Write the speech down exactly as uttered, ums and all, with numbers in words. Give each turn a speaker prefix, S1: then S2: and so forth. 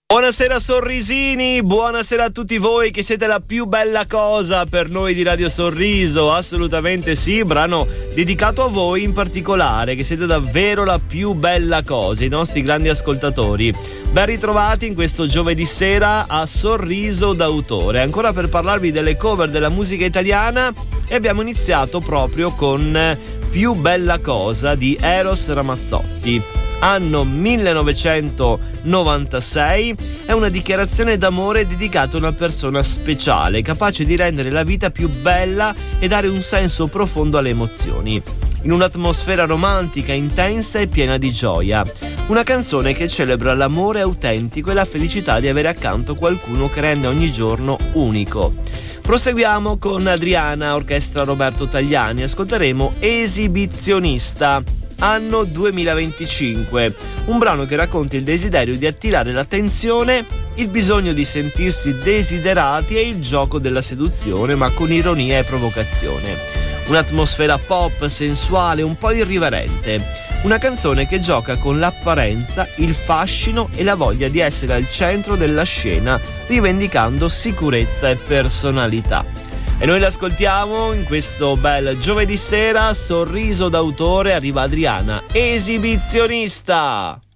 S1: Buonasera sorrisini, buonasera a tutti voi che siete la più bella cosa per noi di Radio Sorriso, assolutamente sì, brano dedicato a voi in particolare, che siete davvero la più bella cosa, i nostri grandi ascoltatori. Ben ritrovati in questo giovedì sera a Sorriso d'autore, ancora per parlarvi delle cover della musica italiana, e abbiamo iniziato proprio con Più bella cosa di Eros Ramazzotti. Anno millenovecentonovantasei, è una dichiarazione d'amore dedicata a una persona speciale, capace di rendere la vita più bella e dare un senso profondo alle emozioni. In un'atmosfera romantica, intensa e piena di gioia. Una canzone che celebra l'amore autentico e la felicità di avere accanto qualcuno che rende ogni giorno unico. Proseguiamo con Adriana, orchestra Roberto Tagliani, ascolteremo Esibizionista. Anno duemilaventicinque, un brano che racconta il desiderio di attirare l'attenzione, il bisogno di sentirsi desiderati e il gioco della seduzione, ma con ironia e provocazione. Un'atmosfera pop, sensuale, un po' irriverente. Una canzone che gioca con l'apparenza, il fascino e la voglia di essere al centro della scena, rivendicando sicurezza e personalità. E noi l'ascoltiamo in questo bel giovedì sera, Sorriso d'autore, arriva Adriana, Esibizionista.